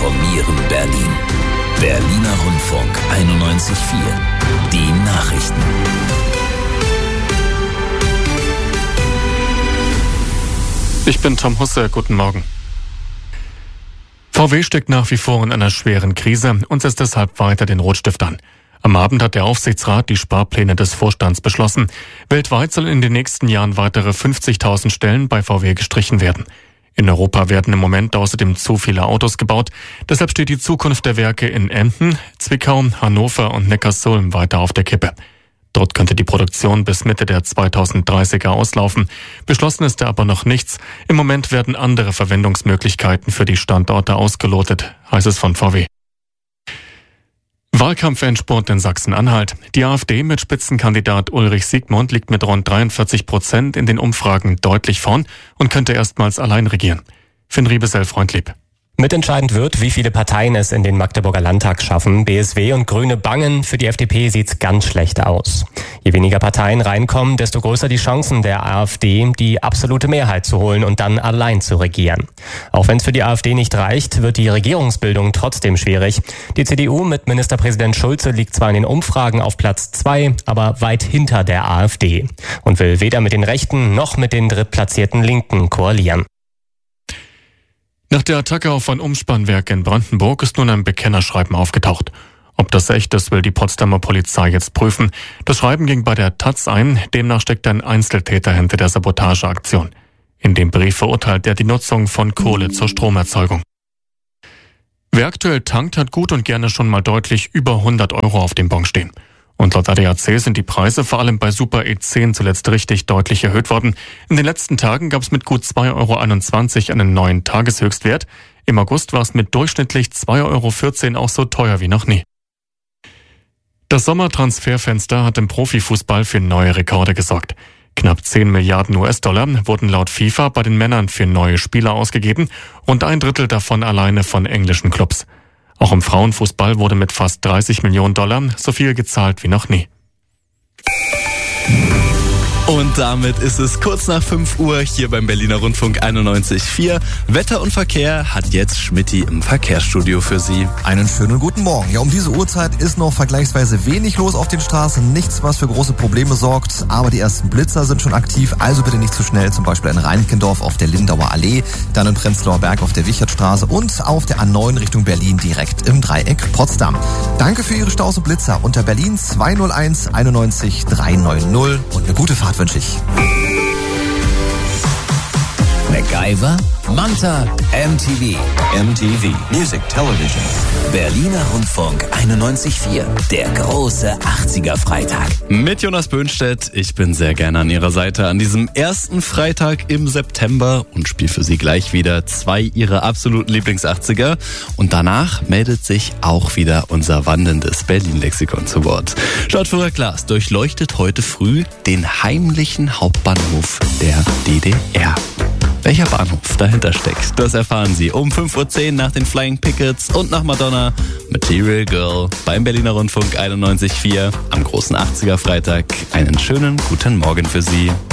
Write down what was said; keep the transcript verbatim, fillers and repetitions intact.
informieren Berlin. Berliner Rundfunk einundneunzig Komma vier. Die Nachrichten. Ich bin Tom Husse, guten Morgen. V W steckt nach wie vor in einer schweren Krise und setzt deshalb weiter den Rotstift an. Am Abend hat der Aufsichtsrat die Sparpläne des Vorstands beschlossen. Weltweit sollen in den nächsten Jahren weitere fünfzigtausend Stellen bei V W gestrichen werden. In Europa werden im Moment außerdem zu viele Autos gebaut. Deshalb steht die Zukunft der Werke in Emden, Zwickau, Hannover und Neckarsulm weiter auf der Kippe. Dort könnte die Produktion bis Mitte der zweitausenddreißiger auslaufen. Beschlossen ist da aber noch nichts. Im Moment werden andere Verwendungsmöglichkeiten für die Standorte ausgelotet, heißt es von V W. Wahlkampfendspurt in Sachsen-Anhalt. Die AfD mit Spitzenkandidat Ulrich Siegmund liegt mit rund dreiundvierzig Prozent in den Umfragen deutlich vorn und könnte erstmals allein regieren. Finn Riebesell-Freundlieb. Mitentscheidend wird, wie viele Parteien es in den Magdeburger Landtag schaffen. B S W und Grüne bangen, für die F D P sieht's ganz schlecht aus. Je weniger Parteien reinkommen, desto größer die Chancen der AfD, die absolute Mehrheit zu holen und dann allein zu regieren. Auch wenn es für die AfD nicht reicht, wird die Regierungsbildung trotzdem schwierig. Die C D U mit Ministerpräsident Schulze liegt zwar in den Umfragen auf Platz zwei, aber weit hinter der AfD und will weder mit den Rechten noch mit den drittplatzierten Linken koalieren. Nach der Attacke auf ein Umspannwerk in Brandenburg ist nun ein Bekennerschreiben aufgetaucht. Ob das echt ist, will die Potsdamer Polizei jetzt prüfen. Das Schreiben ging bei der Taz ein, demnach steckt ein Einzeltäter hinter der Sabotageaktion. In dem Brief verurteilt er die Nutzung von Kohle zur Stromerzeugung. Wer aktuell tankt, hat gut und gerne schon mal deutlich über hundert Euro auf dem Bon stehen. Und laut A D A C sind die Preise vor allem bei Super E zehn zuletzt richtig deutlich erhöht worden. In den letzten Tagen gab es mit gut zwei Euro einundzwanzig einen neuen Tageshöchstwert. Im August war es mit durchschnittlich zwei Euro vierzehn auch so teuer wie noch nie. Das Sommertransferfenster hat im Profifußball für neue Rekorde gesorgt. Knapp zehn Milliarden U S-Dollar wurden laut FIFA bei den Männern für neue Spieler ausgegeben, rund ein Drittel davon alleine von englischen Clubs. Auch im Frauenfußball wurde mit fast dreißig Millionen Dollar so viel gezahlt wie noch nie. Und damit ist es kurz nach fünf Uhr hier beim Berliner Rundfunk einundneunzig Komma vier. Wetter und Verkehr hat jetzt Schmitty im Verkehrsstudio für Sie. Einen schönen guten Morgen. Ja, um diese Uhrzeit ist noch vergleichsweise wenig los auf den Straßen. Nichts, was für große Probleme sorgt. Aber die ersten Blitzer sind schon aktiv. Also bitte nicht zu schnell. Zum Beispiel in Reinickendorf auf der Lindauer Allee, dann in Prenzlauer Berg auf der Wichertstraße und auf der A neun Richtung Berlin direkt im Dreieck Potsdam. Danke für Ihre Staus und Blitzer unter Berlin zwei null eins einundneunzig dreihundertneunzig und eine gute Fahrt wünsche ich. MacGyver, Manta, M T V. M T V, Music Television. Berliner Rundfunk einundneunzig Komma vier. Der große achtziger-Freitag. Mit Jonas Böhnstedt. Ich bin sehr gerne an Ihrer Seite an diesem ersten Freitag im September und spiele für Sie gleich wieder zwei Ihrer absoluten Lieblings-achtziger. Und danach meldet sich auch wieder unser wandelndes Berlin-Lexikon zu Wort. Stadtführer Klaas durchleuchtet heute früh den heimlichen Hauptbahnhof der D D R. Welcher Bahnhof dahinter steckt, das erfahren Sie um fünf Uhr zehn nach den Flying Pickets und nach Madonna. Material Girl beim Berliner Rundfunk einundneunzig Komma vier am großen achtziger-Freitag. Einen schönen guten Morgen für Sie.